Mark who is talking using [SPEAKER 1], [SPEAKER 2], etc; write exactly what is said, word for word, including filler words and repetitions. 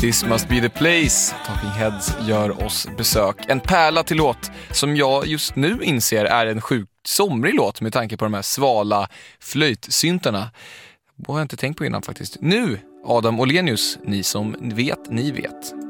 [SPEAKER 1] This must be the place. Talking Heads gör oss besök. En pärla till låt som jag just nu inser är en sjukt somrig låt med tanke på de här svala flöjtsyntarna. Det har jag inte tänkt på innan faktiskt. Nu, Adam Olenius, ni som vet, ni vet.